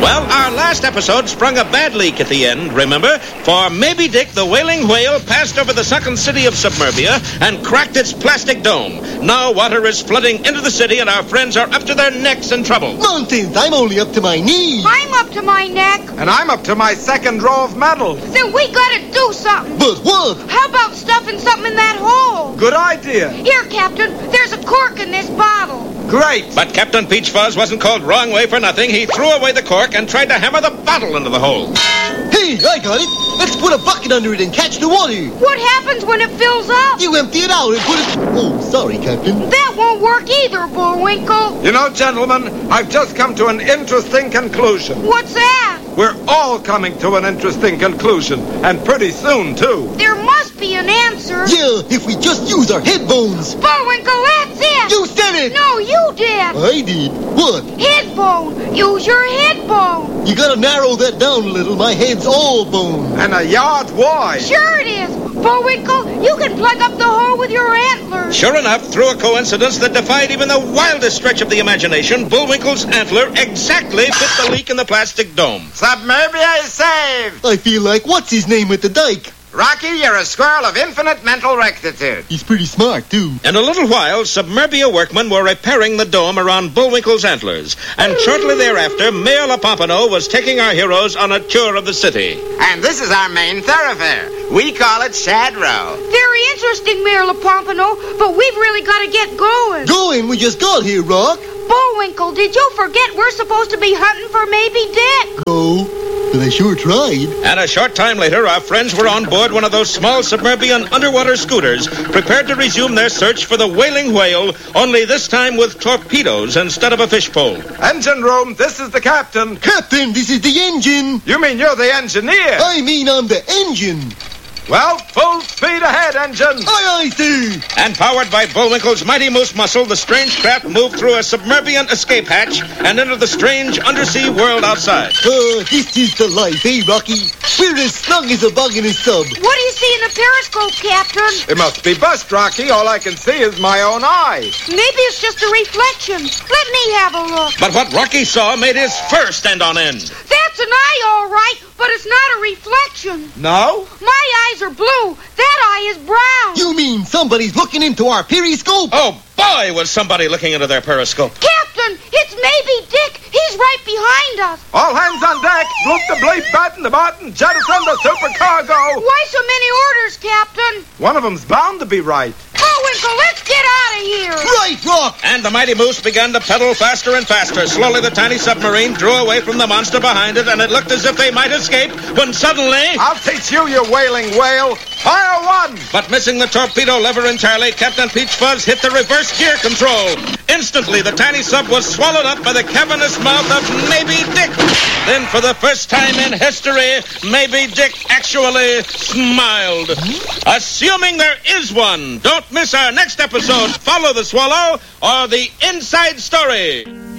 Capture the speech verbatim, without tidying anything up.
Well, our last episode sprung a bad leak at the end, remember? For Maybe Dick, the whaling whale, passed over the sunken city of Submerbia and cracked its plastic dome. Now water is flooding into the city and our friends are up to their necks in trouble. Nonsense, I'm only up to my knees. I'm up to my neck. And I'm up to my second row of medals. Then we gotta do something. But what? How about stuffing something in that hole? Good idea. Here, Captain, there's a cork in this bottle. Great. But Captain Peach Fuzz wasn't called wrong way for nothing. He threw away the cork and tried to hammer the bottle into the hole. Hey, I got it. Let's put a bucket under it and catch the water. What happens when it fills up? You empty it out and put it... Oh, sorry, Captain. That won't work either, Bullwinkle. You know, gentlemen, I've just come to an interesting conclusion. What's that? We're all coming to an interesting conclusion, and pretty soon, too. There must be an answer. Yeah, if we just use our head bones. Bullwinkle, that's it. You said it. No, you did. I did. What? Head bone. Use your head bone. You gotta narrow that down a little. My head's all bone. And a yard wide. Sure it is. Bullwinkle, you can plug up the hole with your antlers. Sure enough, through a coincidence that defied even the wildest stretch of the imagination, Bullwinkle's antler exactly fit the leak in the plastic dome. Submerbia is saved. I feel like what's his name at the dike? Rocky, you're a squirrel of infinite mental rectitude. He's pretty smart, too. In a little while, Submerbia workmen were repairing the dome around Bullwinkle's antlers. And shortly thereafter, Mayor LaPompano was taking our heroes on a tour of the city. And this is our main thoroughfare. We call it Shad Row. Very interesting, Mayor LaPompano, but we've really got to get going. Going? We just got here, Rock. Bullwinkle, did you forget we're supposed to be hunting for Maybe Dick? No. But I sure tried. And a short time later, our friends were on board one of those small Submerbian underwater scooters, prepared to resume their search for the whaling whale, only this time with torpedoes instead of a fishpole. Engine room, this is the captain. Captain, this is the engine. You mean you're the engineer? I mean I'm the engine. Well, full speed ahead, engine. Aye, aye, sir. And powered by Bullwinkle's mighty moose muscle, the strange craft moved through a Submerbian escape hatch and into the strange undersea world outside. Uh, this is the life, eh, Rocky? We're as snug as a bug in a sub. What do you see in the periscope, Captain? It must be bust, Rocky. All I can see is my own eye. Maybe it's just a reflection. Let me have a look. But what Rocky saw made his fur stand on end. That's an eye, all right, but it's not a reflection. No? My eyes are blue. That eye is brown. You mean somebody's looking into our periscope? Oh, boy, was somebody looking into their periscope. Captain, it's Maybe Dick. He's right behind us. All hands on deck. Look the bleep button, the button, jettison the supercargo. Why so many orders, Captain? One of them's bound to be right. Bullwinkle, let's get out of here. Right, Rock. And the mighty moose began to pedal faster and faster. Slowly, the tiny submarine drew away from the monster behind it, and it looked as if they might escape, when suddenly... I'll teach you, you whaling whale. Fire one. But missing the torpedo lever entirely, Captain Peach Fuzz hit the reverse gear control. Instantly, the tiny sub was swallowed up by the cavernous mouth of Maybe Dick. Then, for the first time in history, Maybe Dick actually smiled. Assuming there is one. Don't miss our next episode, Follow the Swallow, or The Inside Story.